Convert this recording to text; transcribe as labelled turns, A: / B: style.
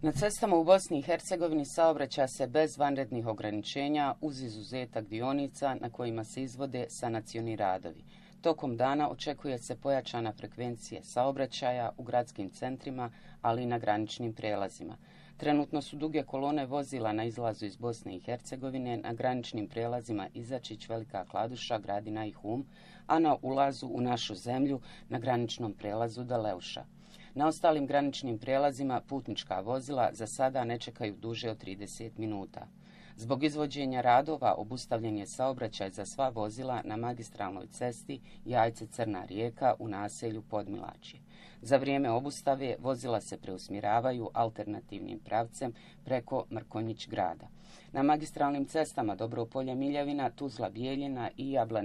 A: Na cestama u Bosni i Hercegovini saobraća se bez vanrednih ograničenja uz izuzetak dionica na kojima se izvode sanacioni radovi. Tokom dana očekuje se pojačana frekvencija saobraćaja u gradskim centrima, ali i na graničnim prelazima. Trenutno su duge kolone vozila na izlazu iz Bosne i Hercegovine na graničnim prelazima Izačić, Velika Kladuša, Gradina i Hum, a na ulazu u našu zemlju na graničnom prelazu Daleuša. Na ostalim graničnim prelazima putnička vozila za sada ne čekaju duže od 30 minuta. Zbog izvođenja radova obustavljen je saobraćaj za sva vozila na magistralnoj cesti Jajce-Crna Rijeka u naselju Podmilačje. Za vrijeme obustave vozila se preusmjeravaju alternativnim pravcem preko Mrkonjić grada. Na magistralnim cestama Dobropolje-Miljavina, Tuzla-Bijeljina i Jablanić